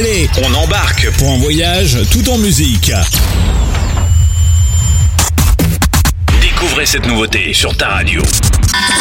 Allez, on embarque pour un voyage tout en musique. Découvrez cette nouveauté sur ta radio.